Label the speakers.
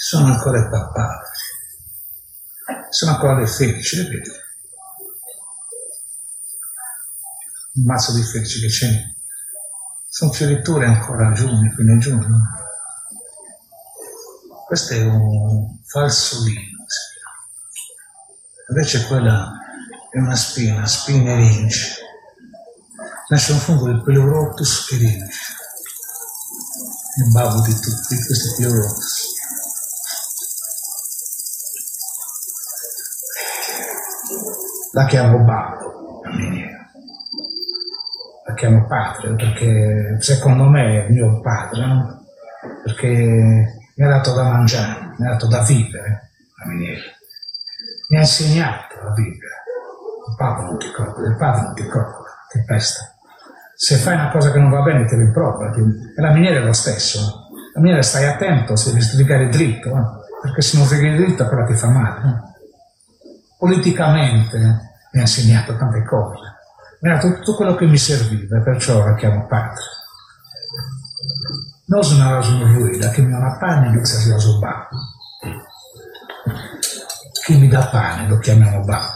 Speaker 1: sono ancora i papaveri, sono ancora le feci, le vedi? Un mazzo di feci che c'è, sono fioriture ancora a giugno, fine giugno. Questo è un falsolino, invece quella è una spina erince. Nasce un fungo del Pleurotus erince, il babbo di tutti questi Pleurotus. La chiamo babbo, la miniera. La chiamo padre perché secondo me è mio padre, no? Perché mi ha dato da mangiare, mi ha dato da vivere, la miniera. Mi ha insegnato a vivere. Il padre non ti copre, ti pesta. Se fai una cosa che non va bene ti rimprovera. E la miniera è lo stesso. La miniera stai attento se devi sbrigare dritto, perché se non sbrighi dritto quella ti fa male. Politicamente mi ha insegnato tante cose. Mi ha dato tutto quello che mi serviva, perciò la chiamo padre. Non sono lui, che mi ha una pane inizia a babbo. Chi mi dà pane lo chiamiamo babbo.